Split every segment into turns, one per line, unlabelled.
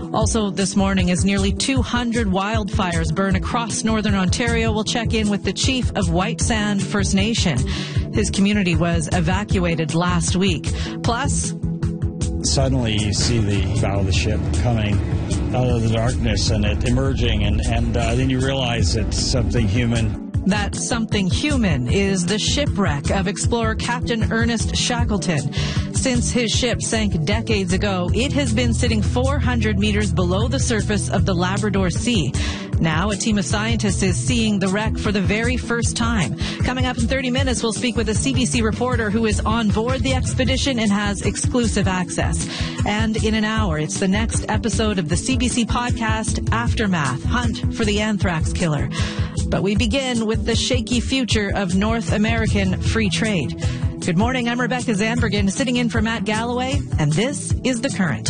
Also this morning, as nearly 200 wildfires burn across northern Ontario, we'll check in with the chief of White Sand First Nation. His community was evacuated last week. Plus,
suddenly you see the bow of the ship coming out of the darkness and it emerging, and then you realize it's something human.
That something human is the shipwreck of explorer Captain Ernest Shackleton. Since his ship sank decades ago, it has been sitting 400 meters below the surface of the Labrador Sea. Now, a team of scientists is seeing the wreck for the very first time. Coming up in 30 minutes, we'll speak with a CBC reporter who is on board the expedition and has exclusive access. And in an hour, it's the next episode of the CBC podcast, Aftermath, Hunt for the Anthrax Killer. But we begin with the shaky future of North American free trade. Good morning, I'm Rebecca Zandbergen, sitting in for Matt Galloway, and this is The Current.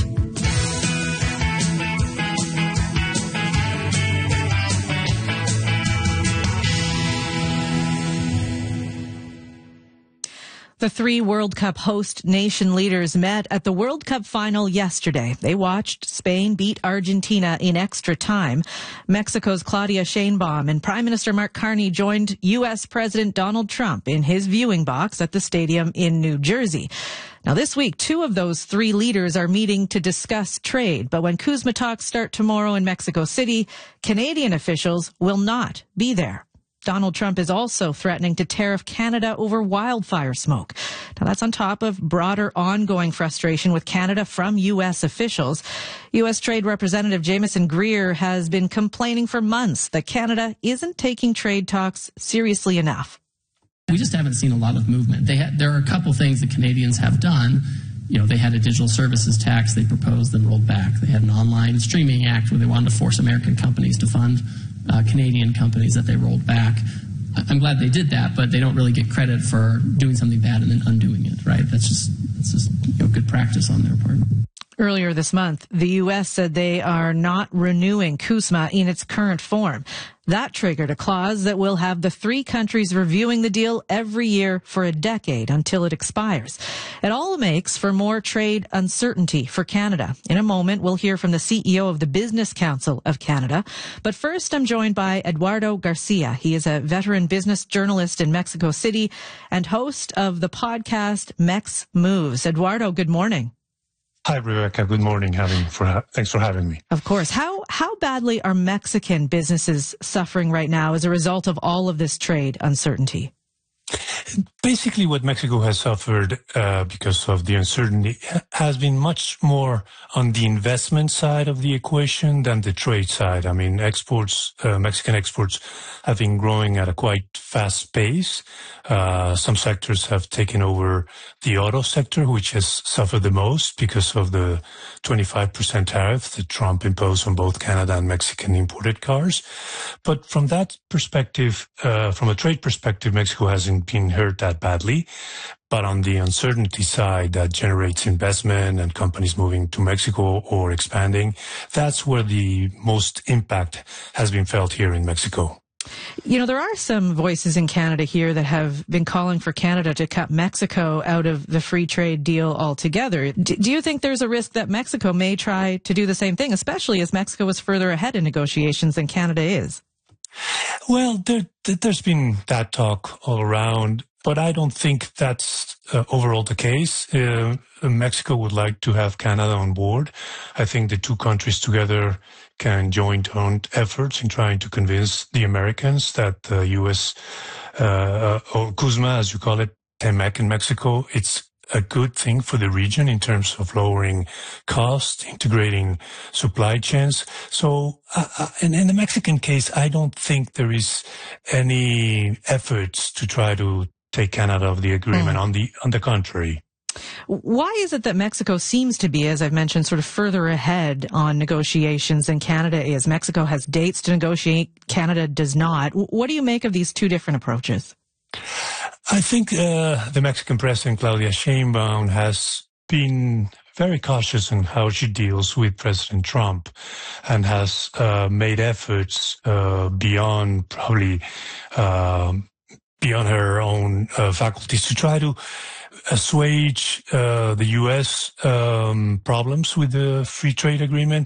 The three World Cup host nation leaders met at the World Cup final yesterday. They watched Spain beat Argentina in extra time. Mexico's Claudia Sheinbaum and Prime Minister Mark Carney joined U.S. President Donald Trump in his viewing box at the stadium in New Jersey. Now, this week, two of those three leaders are meeting to discuss trade. But when CUSMA talks start tomorrow in Mexico City, Canadian officials will not be there. Donald Trump is also threatening to tariff Canada over wildfire smoke. Now, that's on top of broader ongoing frustration with Canada from U.S. officials. U.S. Trade Representative Jameson Greer has been complaining for months that Canada isn't taking trade talks seriously enough.
We just haven't seen a lot of movement. There are a couple things the Canadians have done. You know, they had a digital services tax they proposed and rolled back. They had an online streaming act where they wanted to force American companies to fund Canadian companies that they rolled back. I'm glad they did that, but they don't really get credit for doing something bad and then undoing it, right? That's just good practice on their part.
Earlier this month, the U.S. said they are not renewing CUSMA in its current form. That triggered a clause that will have the three countries reviewing the deal every year for a decade until it expires. It all makes for more trade uncertainty for Canada. In a moment, we'll hear from the CEO of the Business Council of Canada. But first, I'm joined by Eduardo Garcia. He is a veteran business journalist in Mexico City and host of the podcast Mex Moves. Eduardo, good morning.
Hi, Rebecca. Good morning. Thanks for having me.
Of course. How badly are Mexican businesses suffering right now as a result of all of this trade uncertainty?
Basically, what Mexico has suffered because of the uncertainty has been much more on the investment side of the equation than the trade side. I mean, Mexican exports have been growing at a quite fast pace. Some sectors have taken over the auto sector, which has suffered the most because of the 25% tariff that Trump imposed on both Canada and Mexican imported cars. But from that perspective, from a trade perspective, Mexico hasn't been hurt that badly. But on the uncertainty side that generates investment and companies moving to Mexico or expanding, that's where the most impact has been felt here in Mexico.
You know, there are some voices in Canada here that have been calling for Canada to cut Mexico out of the free trade deal altogether. Do you think there's a risk that Mexico may try to do the same thing, especially as Mexico is further ahead in negotiations than Canada is?
Well, there's been that talk all around, but I don't think that's overall the case. Mexico would like to have Canada on board. I think the two countries together can join efforts in trying to convince the Americans that the U.S. Or CUSMA, as you call it, TEMEC in Mexico, it's a good thing for the region in terms of lowering costs, integrating supply chains. So, and in the Mexican case, I don't think there is any efforts to try to take Canada off the agreement. On the contrary.
Why is it that Mexico seems to be, as I've mentioned, sort of further ahead on negotiations than Canada is? Mexico has dates to negotiate, Canada does not. What do you make of these two different approaches?
I think the Mexican president, Claudia Sheinbaum, has been very cautious in how she deals with President Trump and has made efforts beyond her own faculties to try to assuage the U.S. problems with the free trade agreement.